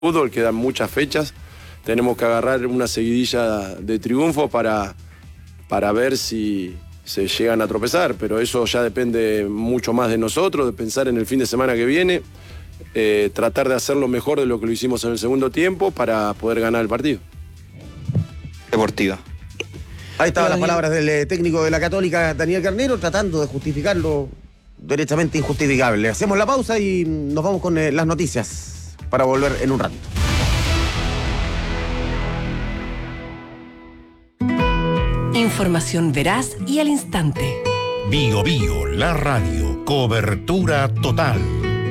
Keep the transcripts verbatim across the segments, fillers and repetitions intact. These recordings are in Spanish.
fútbol, quedan muchas fechas, tenemos que agarrar una seguidilla de triunfos para, para ver si se llegan a tropezar, pero eso ya depende mucho más de nosotros, de pensar en el fin de semana que viene, eh, tratar de hacer lo mejor de lo que lo hicimos en el segundo tiempo para poder ganar el partido. Deportiva. Ahí estaban las palabras del técnico de la Católica, Daniel Carnero, tratando de justificarlo derechamente injustificable. Hacemos la pausa y nos vamos con las noticias para volver en un rato. Información veraz y al instante. Bio Bio, la radio, cobertura total.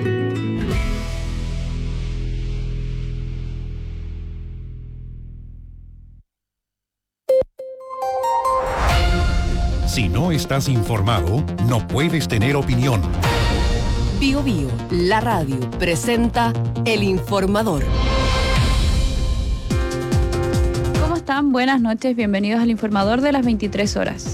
Si no estás informado, no puedes tener opinión. Bio Bio, la radio, presenta El Informador. ¿Cómo están? Buenas noches, bienvenidos al Informador de las veintitrés horas.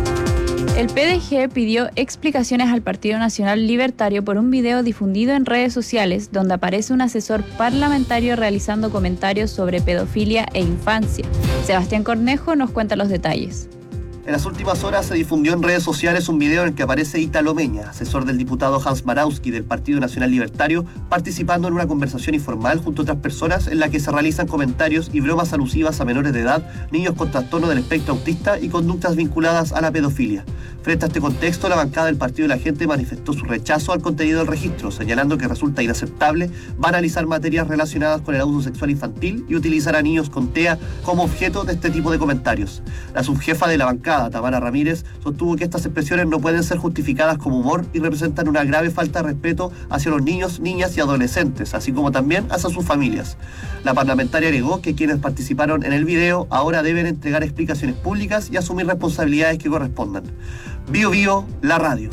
El P D G pidió explicaciones al Partido Nacional Libertario por un video difundido en redes sociales donde aparece un asesor parlamentario realizando comentarios sobre pedofilia e infancia. Sebastián Cornejo nos cuenta los detalles. En las últimas horas se difundió en redes sociales un video en el que aparece Ítalo Meña, asesor del diputado Hans Marowski del Partido Nacional Libertario, participando en una conversación informal junto a otras personas en la que se realizan comentarios y bromas alusivas a menores de edad, niños con trastorno del espectro autista y conductas vinculadas a la pedofilia. Frente a este contexto, la bancada del Partido de la Gente manifestó su rechazo al contenido del registro, señalando que resulta inaceptable banalizar materias relacionadas con el abuso sexual infantil y utilizar a niños con T E A como objeto de este tipo de comentarios. La subjefa de la bancada, Tamara Ramírez, sostuvo que estas expresiones no pueden ser justificadas como humor y representan una grave falta de respeto hacia los niños, niñas y adolescentes, así como también hacia sus familias. La parlamentaria agregó que quienes participaron en el video ahora deben entregar explicaciones públicas y asumir responsabilidades que correspondan. Bio Bio, la radio.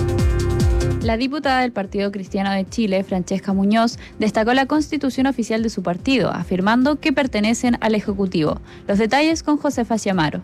La diputada del Partido Cristiano de Chile, Francesca Muñoz, destacó la constitución oficial de su partido, afirmando que pertenecen al Ejecutivo. Los detalles con Josefa Ciamaro.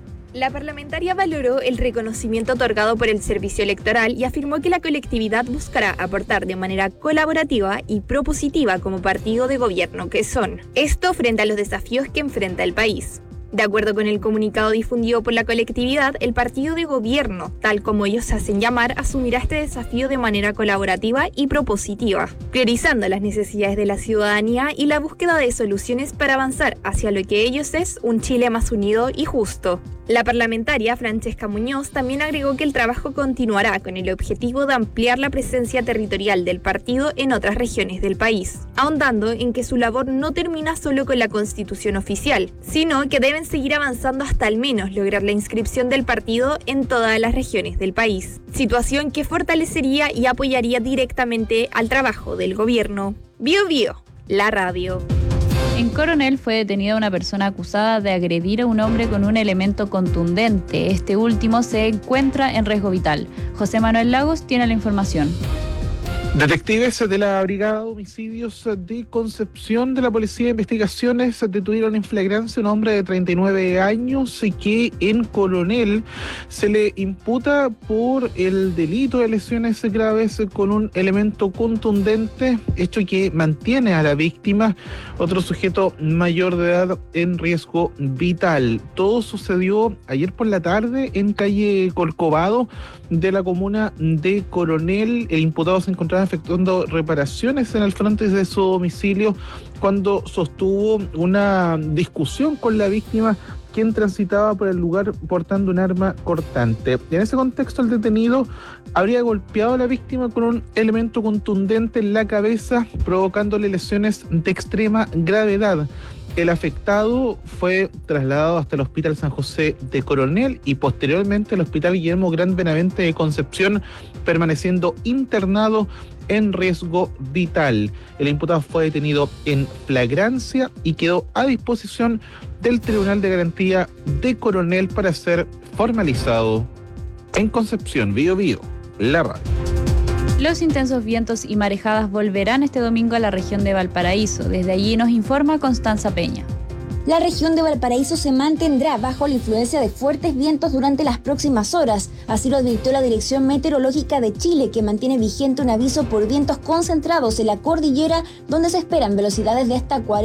La parlamentaria valoró el reconocimiento otorgado por el Servicio Electoral y afirmó que la colectividad buscará aportar de manera colaborativa y propositiva como partido de gobierno que son. Esto frente a los desafíos que enfrenta el país. De acuerdo con el comunicado difundido por la colectividad, el partido de gobierno, tal como ellos se hacen llamar, asumirá este desafío de manera colaborativa y propositiva, priorizando las necesidades de la ciudadanía y la búsqueda de soluciones para avanzar hacia lo que ellos es un Chile más unido y justo. La parlamentaria Francesca Muñoz también agregó que el trabajo continuará con el objetivo de ampliar la presencia territorial del partido en otras regiones del país, ahondando en que su labor no termina solo con la constitución oficial, sino que deben seguir avanzando hasta al menos lograr la inscripción del partido en todas las regiones del país, situación que fortalecería y apoyaría directamente al trabajo del gobierno. Bio Bio, la radio. En Coronel fue detenida una persona acusada de agredir a un hombre con un elemento contundente. Este último se encuentra en riesgo vital. José Manuel Lagos tiene la información. Detectives de la Brigada de Homicidios de Concepción de la Policía de Investigaciones detuvieron en flagrancia a un hombre de treinta y nueve años que en Coronel se le imputa por el delito de lesiones graves con un elemento contundente, hecho que mantiene a la víctima, otro sujeto mayor de edad, en riesgo vital. Todo sucedió ayer por la tarde en calle Corcovado de la comuna de Coronel. El imputado se encontraba efectuando reparaciones en el frente de su domicilio cuando sostuvo una discusión con la víctima, quien transitaba por el lugar portando un arma cortante. En ese contexto, el detenido habría golpeado a la víctima con un elemento contundente en la cabeza, provocándole lesiones de extrema gravedad. El afectado fue trasladado hasta el Hospital San José de Coronel y posteriormente al Hospital Guillermo Gran Benavente de Concepción, permaneciendo internado en riesgo vital. El imputado fue detenido en flagrancia y quedó a disposición del Tribunal de Garantía de Coronel para ser formalizado. En Concepción, Bio Bio, la radio. Los intensos vientos y marejadas volverán este domingo a la región de Valparaíso. Desde allí nos informa Constanza Peña. La región de Valparaíso se mantendrá bajo la influencia de fuertes vientos durante las próximas horas. Así lo advirtió la Dirección Meteorológica de Chile, que mantiene vigente un aviso por vientos concentrados en la cordillera, donde se esperan velocidades de hasta cuarenta